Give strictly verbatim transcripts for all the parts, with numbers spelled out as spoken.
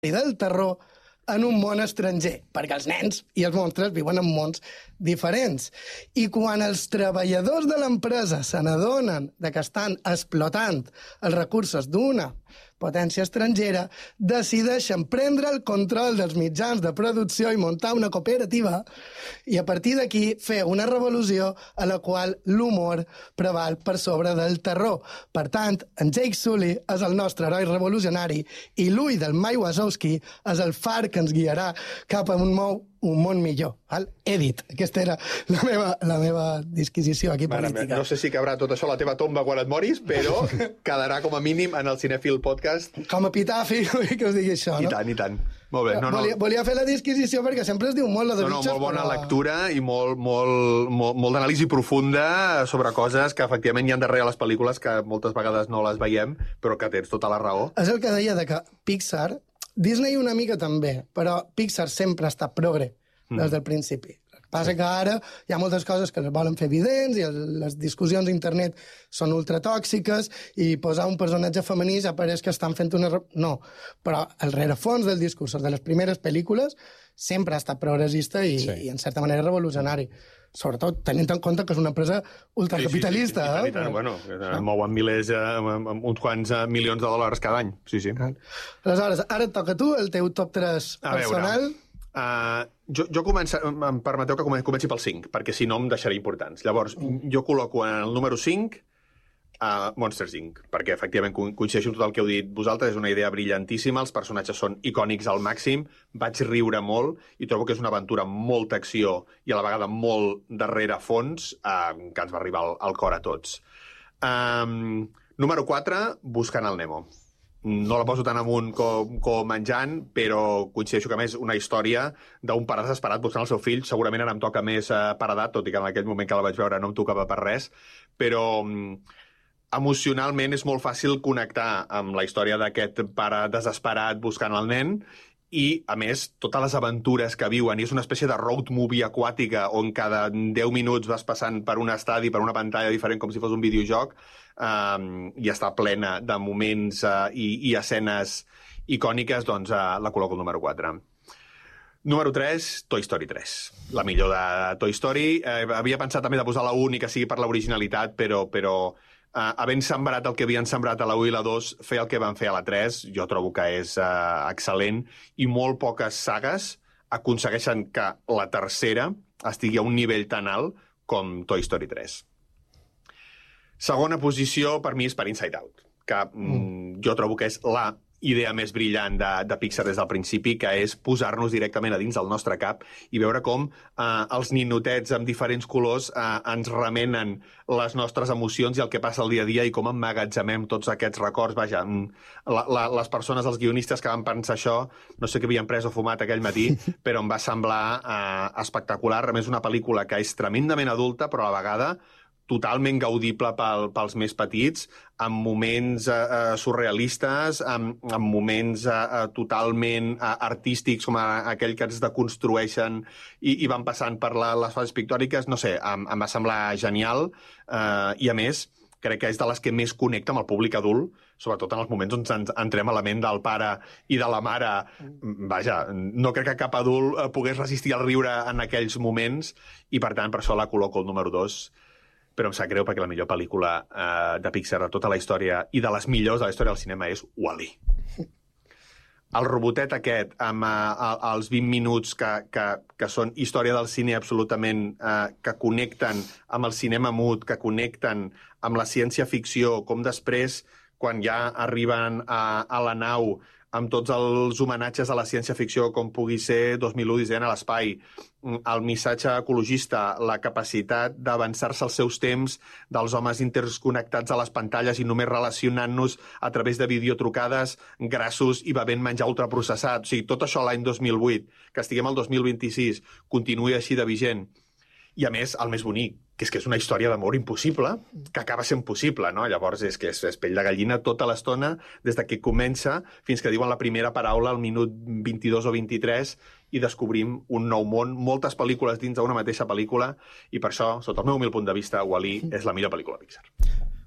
del terror en un món estranger, perquè els nens i els monstres viuen en mons diferents. I quan els treballadors de l'empresa se n'adonen de que estan explotant els recursos d'una potència estrangera, decideixen prendre el control dels mitjans de producció i muntar una cooperativa i a partir d'aquí fer una revolució a la qual l'humor preval per sobre del terror. Per tant, en Jake Sully és el nostre heroi revolucionari i l'ull del Mike Wazowski és el far que ens guiarà cap a un nou un món millor. Val? Edit. Aquesta era la meva, la meva disquisició aquí Mare política. No sé si cabrà tot això a la teva tomba quan et moris, però quedarà com a mínim en el Cinèfil Podcast. Com a epitafi, que us digui això, I no? tant, i tant. Molt bé. No, no. Volia, volia fer la disquisició perquè sempre es diu molt lo de No, no, bitxos, molt bona però... lectura i molt, molt, molt, molt d'anàlisi profunda sobre coses que efectivament hi ha darrere les pel·lícules que moltes vegades no les veiem, però que tens tota la raó. És el que deia de que Pixar, Disney una mica també, però Pixar sempre ha estat progre des del principi. El que passa sí. que ara hi ha moltes coses que les volen fer evidents i el, les discussions a internet són ultratòxiques i posar un personatge femení ja pareix que estan fent una... No, però el rerefons del discurs de les primeres pel·lícules sempre ha estat progressista i, sí. i en certa manera revolucionari. Sobretot tenint en compte que és una empresa ultracapitalista. Sí, sí, sí, sí. I tant, i tant. Eh? Bueno, eh, mouen milers, eh, uns quants eh, milions de dòlars cada any. Sí, sí. Aleshores, ara et toca a tu el teu top tres personal. Uh, jo, jo començo, em permeteu que comenci pel cinc, perquè si no em deixaré importants. Llavors, mm. jo col·loco en el número cinc a uh, Monsters, incorporated, perquè efectivament coincideixo amb tot el que heu dit vosaltres, és una idea brillantíssima, els personatges són icònics al màxim, vaig riure molt i trobo que és una aventura amb molta acció i a la vegada molt darrere fons, uh, que ens va arribar al, al cor a tots. Um, número quatre, Buscant el Nemo. No la poso tan amunt com, com menjant, però coincideixo que, a més, una història d'un pare desesperat buscant el seu fill, segurament ara em toca més eh, per edat, tot i que en aquell moment que la vaig veure no em tocava per res, però mm, emocionalment és molt fàcil connectar amb la història d'aquest pare desesperat buscant el nen i, a més, totes les aventures que viuen, i és una espècie de road movie aquàtica on cada deu minuts vas passant per un estadi, per una pantalla diferent, com si fos un videojoc, um, i està plena de moments uh, i, i escenes icòniques, doncs uh, la col·loco el número quatre. Número tres, Toy Story tres. La millor de Toy Story. Eh, havia pensat també de posar la u, ni que sigui per l'originalitat, però... però Uh, havent sembrat el que havien sembrat a la u i la dos, fer el que van fer a la tres, jo trobo que és uh, excel·lent, i molt poques sagues aconsegueixen que la tercera estigui a un nivell tan alt com Toy Story tres. Segona posició, per mi, és per Inside Out, que mm, jo trobo que és la idea més brillant de, de Pixar des del principi, que és posar-nos directament a dins del nostre cap i veure com eh, els ninotets amb diferents colors eh, ens remenen les nostres emocions i el que passa al dia a dia i com emmagatzemem tots aquests records. Vaja, la, la, les persones, els guionistes que van pensar això, no sé què havien pres o fumat aquell matí, però em va semblar eh, espectacular. A més, una pel·lícula que és tremendament adulta, però a la vegada totalment gaudible pel, pels més petits, amb moments uh, surrealistes, amb, amb moments uh, totalment uh, artístics, com a, aquell que es deconstrueixen i, i van passant per la, les fases pictòriques. No sé, em, em va semblar genial, uh, i a més, crec que és de les que més connecta amb el públic adult, sobretot en els moments on ens entrem a la ment del pare i de la mare. Vaja, no crec que cap adult pogués resistir el riure en aquells moments, i per tant, per això la col·loco el número dos, però em sap greu perquè la millor pel·lícula eh, de Pixar de tota la història i de les millors de la història del cinema és Wall-E. El robotet aquest, amb eh, els vint minuts que, que, que són història del cine absolutament, eh, que connecten amb el cinema mut, que connecten amb la ciència-ficció, com després, quan ja arriben a, a la nau, amb tots els homenatges a la ciència-ficció, com pugui ser dos mil u Odissea a l'espai, el missatge ecologista, la capacitat d'avançar-se als seus temps, dels homes interconnectats a les pantalles i només relacionant-nos a través de videotrucades, grassos i bevent menjar ultraprocessat. O sigui, tot això l'any dos mil vuit, que estiguem al dos mil vint-i-sis, continuï així de vigent. I, a més, el més bonic, que és que és una història d'amor impossible, que acaba sent possible, no? Llavors és que és, és pell de gallina tota l'estona, des de que comença fins que diuen la primera paraula al minut vint-i-dos o vint-i-tres, i descobrim un nou món, moltes pel·lícules dins d'una mateixa pel·lícula, i per això, sota el meu humil punt de vista, Wall-E és la millor pel·lícula Pixar.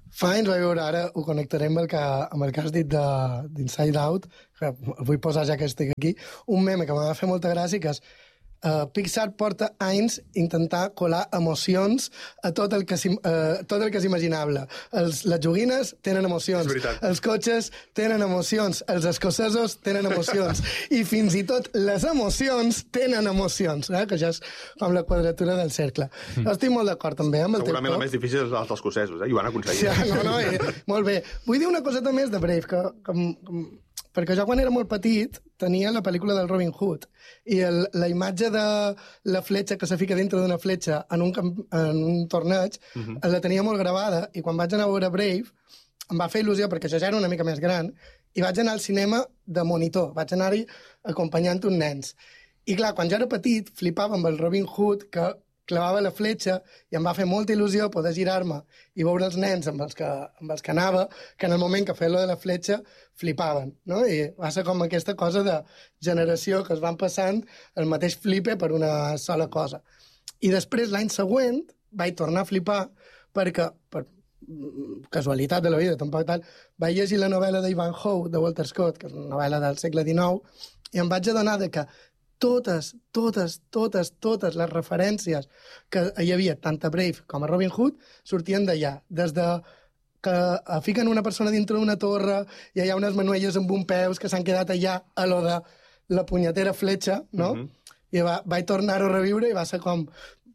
Fa anys vaig veure, ara ho connectaré amb el que, amb el que has dit d'Inside Out, que vull posar ja que estic aquí, un meme que m'ha de fer molta gràcia, que és uh, Pixar porta anys intentar colar emocions a tot el que, uh, tot el que és imaginable. Els, les joguines tenen emocions, els cotxes tenen emocions, els escocesos tenen emocions, i fins i tot les emocions tenen emocions, eh? Que ja és com la quadratura del cercle. Mm. Estic molt d'acord també amb el Segurament teu la més difícil és els escocesos, eh? I ho han aconseguit. Sí, no, no, eh, molt bé. Vull dir una coseta més de Brave, que, que, que, perquè jo quan era molt petit tenia la pel·lícula del Robin Hood i el, la imatge de la fletxa que se fica dintre d'una fletxa en un, en un torneig uh -huh. la tenia molt gravada, i quan vaig anar a veure Brave em va fer il·lusió perquè jo ja era una mica més gran i vaig anar al cinema de monitor, vaig anar-hi acompanyant uns nens. I clar, quan jo era petit flipava amb el Robin Hood que clavava la fletxa i em va fer molta il·lusió poder girar-me i veure els nens amb els, que, amb els que anava, que en el moment que feia lo de la fletxa flipaven, no? I va ser com aquesta cosa de generació que es van passant el mateix flipe per una sola cosa. I després, l'any següent, vaig tornar a flipar perquè, per casualitat de la vida, tampoc tal, vaig llegir la novel·la d'Ivanhoe, de Walter Scott, que és una novel·la del segle dinou, i em vaig adonar de que totes, totes, totes, totes les referències que hi havia, tant a Brave com a Robin Hood, sortien d'allà. Des de que fiquen una persona dintre d'una torre i hi ha unes manuelles amb un peus que s'han quedat allà a lo de la punyetera fletxa, no? Uh -huh. I va, vaig tornar-ho a reviure i va ser com,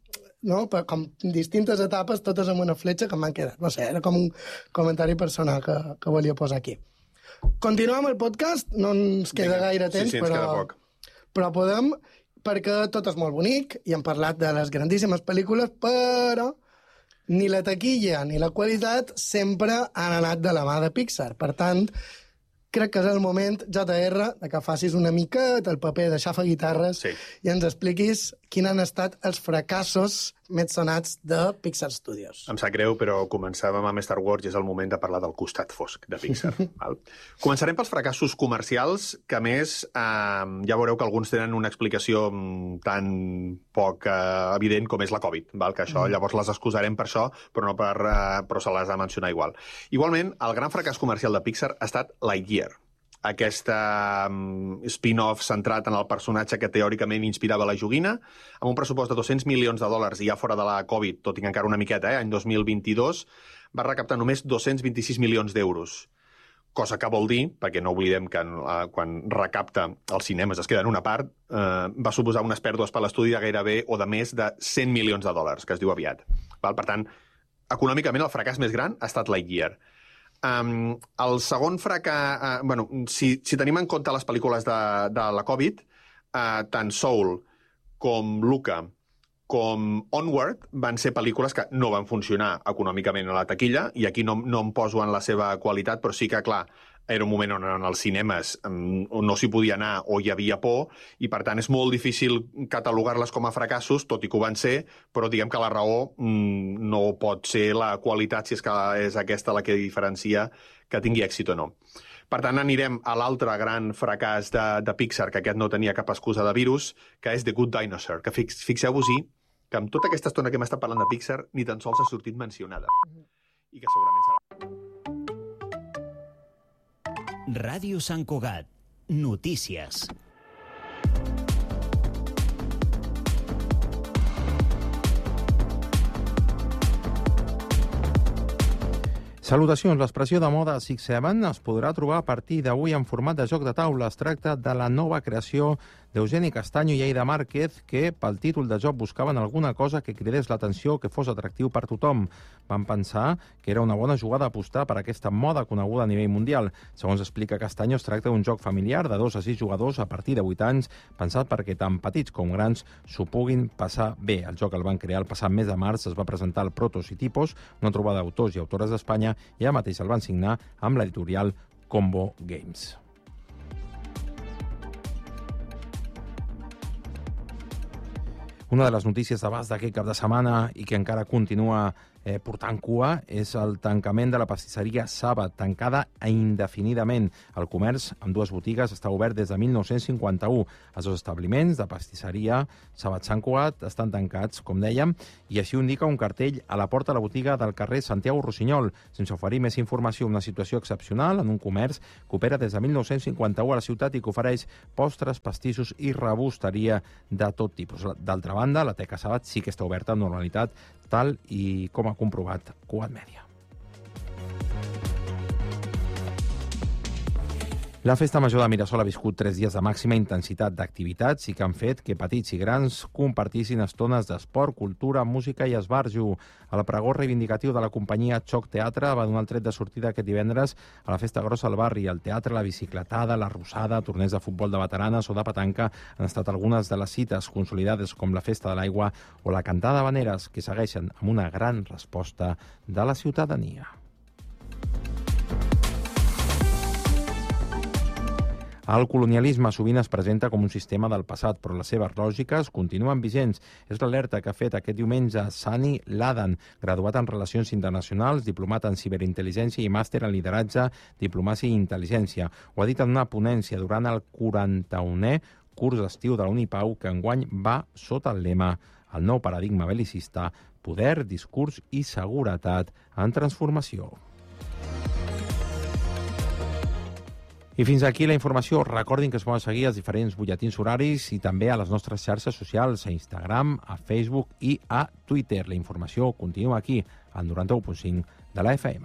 no? com distintes etapes, totes amb una fletxa que m'han quedat. No sé, era com un comentari personal que, que volia posar aquí. Continuem amb el podcast, no ens queda Vinga. gaire temps, sí, sí, ens però... queda poc. Però podem, perquè tot és molt bonic, i hem parlat de les grandíssimes pel·lícules, però ni la taquilla ni la qualitat sempre han anat de la mà de Pixar. Per tant, crec que és el moment, J R, que facis una mica el paper de xafa guitarres sí. i ens expliquis quins han estat els fracassos més sonats de Pixar Studios. Em sap greu, però començàvem amb Star Wars i és el moment de parlar del costat fosc de Pixar. Val? Començarem pels fracassos comercials, que a més eh, ja veureu que alguns tenen una explicació tan poc eh, evident com és la Covid, val? Que això llavors les excusarem per això, però no per, eh, però se les ha de mencionar igual. Igualment, el gran fracàs comercial de Pixar ha estat Lightyear, aquesta um, spin-off centrat en el personatge que teòricament inspirava la joguina, amb un pressupost de dos-cents milions de dòlars i ja fora de la Covid, tot i que encara una miqueta, eh, any dos mil vint-i-dos, va recaptar només dos-cents vint-i-sis milions d'euros. Cosa que vol dir, perquè no oblidem que eh, quan recapta els cinemes es queda en una part, eh, va suposar unes pèrdues per l'estudi de gairebé o de més de cent milions de dòlars, que es diu aviat. Val? Per tant, econòmicament el fracàs més gran ha estat Lightyear. Um, el segon fracàs... Uh, bueno, si, si tenim en compte les pel·lícules de, de la Covid, uh, tant Soul com Luca com Onward van ser pel·lícules que no van funcionar econòmicament a la taquilla, i aquí no, no em poso en la seva qualitat, però sí que, clar, era un moment on en els cinemes um, no s'hi podia anar o hi havia por, i per tant és molt difícil catalogar-les com a fracassos, tot i que ho van ser, però diguem que la raó mm, no pot ser la qualitat, si és que és aquesta la que diferencia que tingui èxit o no. Per tant, anirem a l'altre gran fracàs de, de Pixar, que aquest no tenia cap excusa de virus, que és The Good Dinosaur, que fix, fixeu-vos-hi que amb tota aquesta estona que hem estat parlant de Pixar ni tan sols ha sortit mencionada, i que segurament serà... Ràdio Sant Cugat. Notícies. Salutacions. L'expressió de moda Six Seven es podrà trobar a partir d'avui en format de joc de taula. Es tracta de la nova creació d'Eugeni Castaño i Aida Márquez, que pel títol de joc buscaven alguna cosa que cridés l'atenció, que fos atractiu per tothom. Van pensar que era una bona jugada apostar per aquesta moda coneguda a nivell mundial. Segons explica Castaño, es tracta d'un joc familiar de dos a sis jugadors a partir de vuit anys, pensat perquè tant petits com grans s'ho puguin passar bé. El joc el van crear el passat mes de març, es va presentar al Protos i Tipos, una trobada d'autors i autores d'Espanya, i ja mateix el van signar amb l'editorial Combo Games. Una de les notícies d'abast d'aquest cap de setmana i que encara continua eh, portant cua és el tancament de la pastisseria Saba, tancada indefinidament. El comerç amb dues botigues està obert des de mil nou-cents cinquanta-u. Els dos establiments de pastisseria Saba Sant Cugat estan tancats, com dèiem, i així ho indica un cartell a la porta de la botiga del carrer Santiago Rossinyol, sense oferir més informació. Una situació excepcional en un comerç que opera des de mil nou-cents cinquanta-u a la ciutat i que ofereix postres, pastissos i rebosteria de tot tipus. D'altra banda, la Teca Sabat sí que està oberta amb normalitat, tal i com ha comprovat Cugat Mèdia. La Festa Major de Mirasol ha viscut tres dies de màxima intensitat d'activitats i que han fet que petits i grans compartissin estones d'esport, cultura, música i esbarjo. El pregó reivindicatiu de la companyia Xoc Teatre va donar el tret de sortida aquest divendres a la Festa Grossa al barri. El teatre, la bicicletada, la rosada, torneig de futbol de veteranes o de petanca han estat algunes de les cites consolidades com la Festa de l'Aigua o la Cantada d'Habaneres, que segueixen amb una gran resposta de la ciutadania. El colonialisme sovint es presenta com un sistema del passat, però les seves lògiques continuen vigents. És l'alerta que ha fet aquest diumenge Sani Ladan, graduat en Relacions Internacionals, diplomat en Ciberintel·ligència i màster en Lideratge, Diplomàcia i Intel·ligència. Ho ha dit en una ponència durant el quaranta-unè curs d'estiu de la Unipau, que enguany va sota el lema El nou paradigma belicista, poder, discurs i seguretat en transformació. I fins aquí la informació. Recordin que es poden seguir els diferents butlletins horaris i també a les nostres xarxes socials, a Instagram, a Facebook i a Twitter. La informació continua aquí, al noranta-u punt cinc de la F M.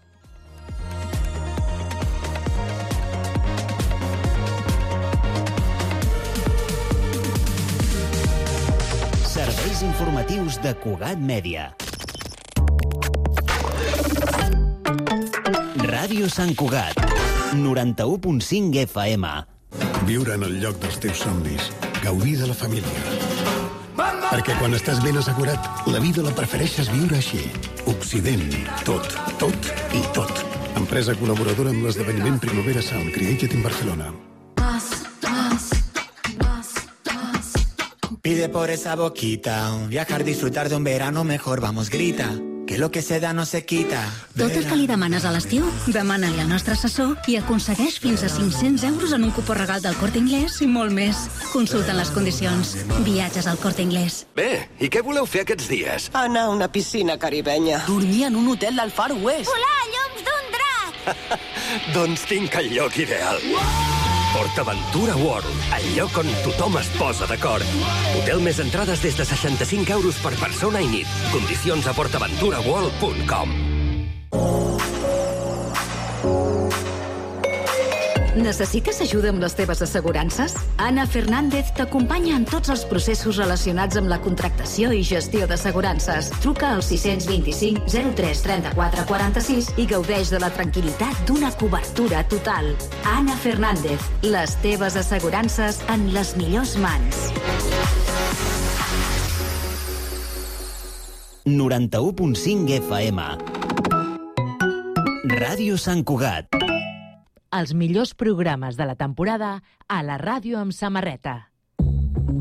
Serveis informatius de Cugat Mèdia. Ràdio Sant Cugat, noranta-u punt cinc F M. Viure en el lloc dels teus somnis. Gaudir de la família. Perquè quan estàs ben assegurat, la vida la prefereixes viure així. Occident. Tot, tot i tot. Empresa col·laboradora amb l'esdeveniment Primavera Sound Created in Barcelona. Pide por esa boquita, viajar, disfrutar de un verano mejor, vamos, grita. Que lo que se da no se quita. Tot el que li demanes a l'estiu, demana-li al nostre assessor i aconsegueix fins a cinc-cents euros en un cupó regal del Corte Inglés i molt més. Consulta les condicions. Viatges al Corte Inglés. Bé, i què voleu fer aquests dies? Anar a una piscina caribenya. Dormir en un hotel del Far West. Volar a llums d'un drac. Doncs tinc el lloc ideal. PortAventura World, el lloc on tothom es posa d'acord. Hotel més entrades des de seixanta-cinc euros per persona i nit. Condicions a port aventura world punt com. Necessites ajuda amb les teves assegurances? Ana Fernández t'acompanya en tots els processos relacionats amb la contractació i gestió d'assegurances. Truca al sis dos cinc zero tres trenta-quatre quaranta-sis i gaudeix de la tranquil·litat d'una cobertura total. Ana Fernández, les teves assegurances en les millors mans. noranta-u punt cinc F M. Ràdio Sant Cugat. Els millors programes de la temporada a la ràdio amb samarreta.